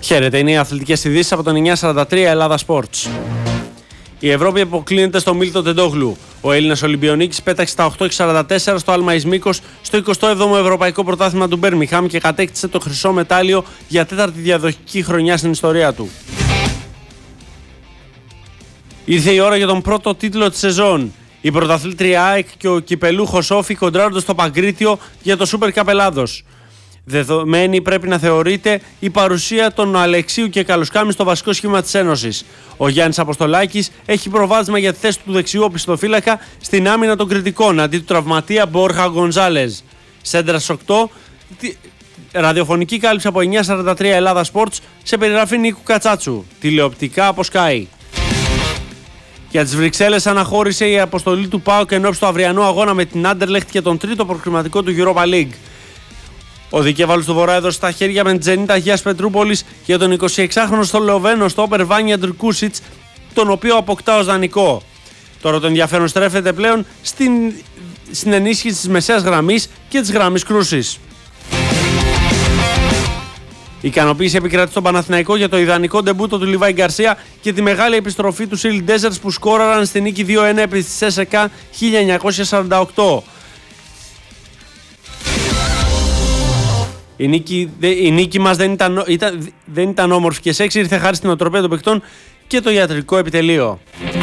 Χαίρετε, είναι οι αθλητικές ειδήσεις από τον 943 Ελλάδα Sports. Η Ευρώπη αποκλίνεται στο Μίλτο Τεντόγλου. Ο Έλληνας Ολυμπιονίκης πέταξε τα 8.44 στο Άλμα Ισμίκος στο 27ο Ευρωπαϊκό Πρωτάθλημα του Μπέρμιγχαμ και κατέκτησε το χρυσό μετάλλιο για τέταρτη διαδοχική χρονιά στην ιστορία του. Ήρθε η ώρα για τον πρώτο τίτλο της σεζόν. Η πρωταθλήτρια ΑΕΚ και ο κυπελούχος Όφη κοντράρονται στο Παγκρίτιο για το Super Cup Ελλάδος. Δεδομένη πρέπει να θεωρείται η παρουσία των Αλεξίου και Καλουσκάμι στο βασικό σχήμα της Ένωσης. Ο Γιάννης Αποστολάκης έχει προβάδισμα για τη θέση του δεξιού οπισθοφύλακα στην άμυνα των κριτικών αντί του τραυματία Μπόρχα Γκονζάλες. Σέντρα στις 8, ραδιοφωνική κάλυψη από 943 Ελλάδα Sports σε περιγραφή Νίκου Κατσάτσου, τηλεοπτικά από Sky. Για τις Βρυξέλλες αναχώρησε η αποστολή του ΠΑΟΚ ενώπιση του αυριανού αγώνα με την Άντερλεχτ και τον τρίτο προκριματικό του Europa League. Ο δικέφαλος του Βορρά έδωσε στα χέρια με την Τζενίτα Αγίας Πετρούπολης για τον 26χρονο Σλοβαίνο στόπερ Βάνια Ντρκούσιτς, τον οποίο αποκτά ως δανεικό. Τώρα το ενδιαφέρον στρέφεται πλέον στην ενίσχυση της μεσαίας γραμμής και της γραμμής κρούσης. Η ικανοποίηση επικρατεί στον Παναθηναϊκό για το ιδανικό ντεμπούτο του Λιβάη Γκαρσία και τη μεγάλη επιστροφή του Σιλ Ντέζερτς που σκόραραν στη νίκη 2-1 επί της ΣΕΣΕΚΑ 1948. Η νίκη μας δεν ήταν όμορφη και σεξι, ήρθε χάρη στην οτροπία των παικτών και το ιατρικό επιτελείο.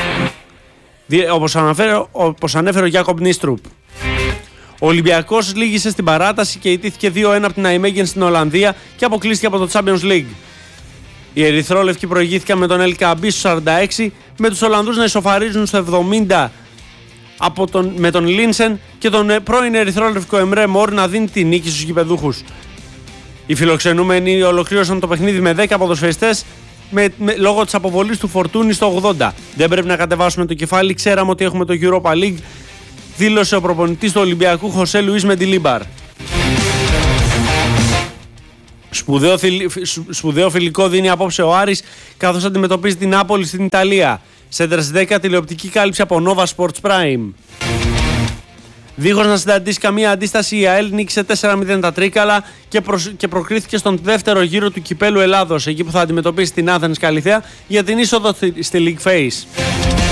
Όπως ανέφερε ο Γιάκομπ Νίστρουπ. Ο Ολυμπιακός λήγησε στην παράταση και ιτήθηκε 2-1 από την Αϊμέγεν στην Ολλανδία και αποκλείστηκε από το Champions League. Οι ερυθρόλευκοι προηγήθηκαν με τον LKB στους 46, με τους Ολλανδούς να ισοφαρίζουν στο 70 με τον Λίνσεν και τον πρώην ερυθρόλευκο Εμρέ Μόρ να δίνει τη νίκη στους γηπεδούχους. Οι φιλοξενούμενοι ολοκλήρωσαν το παιχνίδι με 10 ποδοσφαιριστές λόγω της αποβολής του Φορτούνη στο 80. Δεν πρέπει να κατεβάσουμε το κεφάλι, ξέραμε ότι έχουμε το Europa League, δήλωσε ο προπονητής του Ολυμπιακού Χωσέ Λουίς Μεντιλίμπαρ. Σπουδαίο φιλικό δίνει απόψε ο Άρης καθώς αντιμετωπίζει την Νάπολη στην Ιταλία. Σέντρα στις 10, τηλεοπτική κάλυψη από Nova Sports Prime. Δίχως να συναντήσει καμία αντίσταση, η ΑΕΛ νίκησε 4-0 τα Τρίκαλα και προκρίθηκε στον δεύτερο γύρο του Κυπέλου Ελλάδος, εκεί που θα αντιμετωπίσει την Άθενας Καλιθέα για την είσοδο στη League Phase.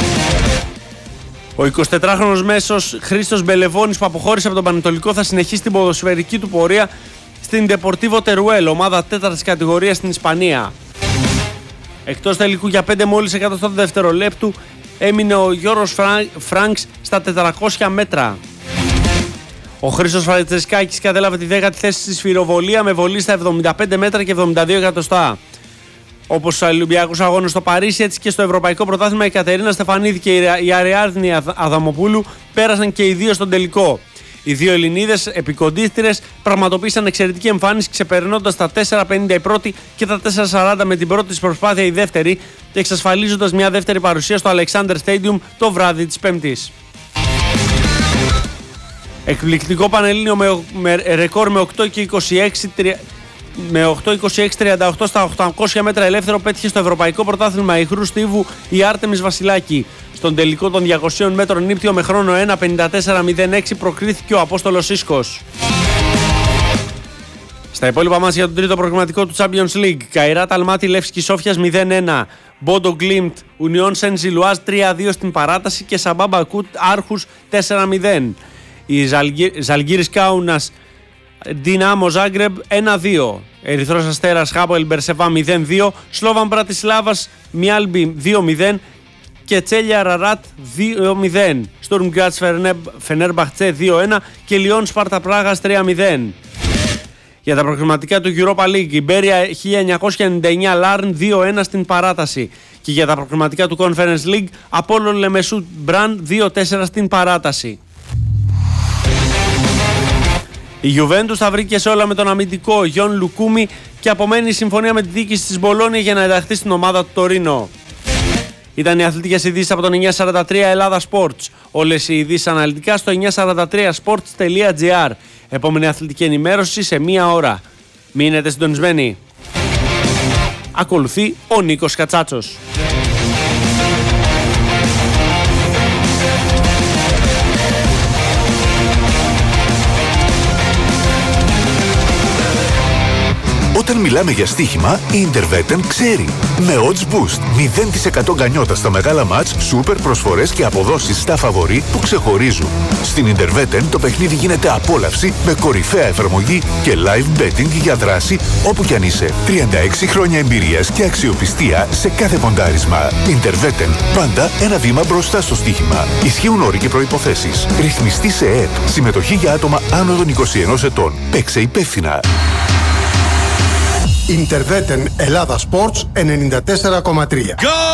Ο 24χρονος μέσος Χρήστος Μπελεβόνης που αποχώρησε από τον Πανετολικό θα συνεχίσει την ποδοσφαιρική του πορεία στην Deportivo Teruel, ομάδα 4ης κατηγορίας στην Ισπανία. Εκτός τελικού για 5 μόλις εκατοστά δευτερολέπτου έμεινε ο Γιώργος Φρανκς στα 400 μέτρα. Ο Χρήστος Φαρετσεσκάκης κατέλαβε τη 10η θέση στη σφυροβολία με βολή στα 75 μέτρα και 72 εκατοστά. Όπως στους Ολυμπιακούς Αγώνες στο Παρίσι, έτσι και στο Ευρωπαϊκό Πρωτάθλημα, η Κατερίνα Στεφανίδη και η Αριάδνη Αδαμοπούλου πέρασαν και οι δύο στον τελικό. Οι δύο Ελληνίδες επικοντίστηρες πραγματοποίησαν εξαιρετική εμφάνιση, ξεπερνώντας τα 4.50 η πρώτη και τα 4.40 με την πρώτη της προσπάθεια η δεύτερη, εξασφαλίζοντας μια δεύτερη παρουσία στο Alexander Stadium το βράδυ της Πέμπτης. Εκπληκτικό Πανελλήνιο με ρεκόρ με 8.26-38 στα 800 μέτρα ελεύθερο πέτυχε στο Ευρωπαϊκό Πρωτάθλημα ηχρού στίβου η Άρτεμις Βασιλάκη. Στον τελικό των 200 μέτρων νήπτιο με χρόνο 1.54.06 προκρίθηκε ο Απόστολος Σίσκος. Στα υπόλοιπα μας για τον τρίτο προγραμματικό του Champions League, Καϊράτ Αλμάτι Λεύσκη Σόφιας 0-1, Μπόντο Γκλίμπτ Ουνιόν Σεν Ζιλουάζ 3-2 στην παράταση και Σαμπάμπα Κούτ Άρχους 4-0. Η Ζαλγκύρης Κάουνας Ντινάμο Ζάγκρεμπ 1-2. Ερυθρός Αστέρας Χάποελ Μπερσεβά 0-2. Σλόβαν Μπρατισλάβας Μιάλμπι 2-0 και Τσέλια Ραράτ 2-0. Στουρμ Γκράτς Φενέρμπαχτσε 2-1 και Λιόν Σπάρτα Πράγας 3-0. Για τα προκριματικά του Europa League, η Μπέρια 1999 Λάρν 2-1 στην παράταση. Και για τα προκριματικά του Conference League, Απόλλων Λεμεσού Μπραν 2-4 στην παράταση. Η Juventus θα βρει και σε όλα με τον αμυντικό Γιον Λουκούμι και απομένει η συμφωνία με τη διοίκηση της Μπολόνια για να ενταχθεί στην ομάδα του Τωρίνο. Ήταν οι αθλητικές ειδήσεις από τον 943 Ελλάδα Sports. Όλες οι ειδήσεις αναλυτικά στο 943sports.gr. Επόμενη αθλητική ενημέρωση σε 1 ώρα. Μείνετε συντονισμένοι. Ακολουθεί ο Νίκος Κατσάτσος. Όταν μιλάμε για στοίχημα, η Interveten ξέρει. Με odds boost, 0% γκανιότα στα μεγάλα μάτς, σούπερ προσφορές και αποδόσεις στα φαβορί που ξεχωρίζουν. Στην Interveten το παιχνίδι γίνεται απόλαυση με κορυφαία εφαρμογή και live betting για δράση όπου κι αν είσαι. 36 χρόνια εμπειρίας και αξιοπιστία σε κάθε ποντάρισμα. Interveten, πάντα ένα βήμα μπροστά στο στοίχημα. Ισχύουν όροι και προϋποθέσεις. Ρυθμιστή σε ΕΕΠ. Συμμετοχή για άτομα άνω των 21 ετών. Παίξε υπεύθυνα. Interveten Ελλάδα Sports 94,3.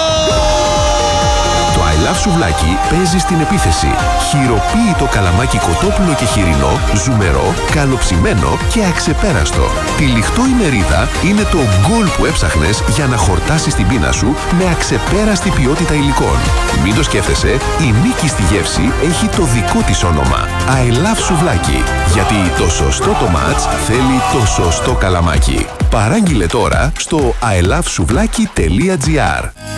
Το I Love Σουβλάκι παίζει στην επίθεση. Χειροποίητο καλαμάκι κοτόπουλο και χοιρινό, ζουμερό, καλοψημένο και αξεπέραστο. Τυλιχτό η μερίδα είναι το γκολ που έψαχνες για να χορτάσεις την πείνα σου με αξεπέραστη ποιότητα υλικών. Μην το σκέφτεσαι, η νίκη στη γεύση έχει το δικό της όνομα. I Love Σουβλάκι. Γιατί το σωστό το μάτς θέλει το σωστό καλαμάκι. Παράγγειλε τώρα στο ilovesuvlaki.gr.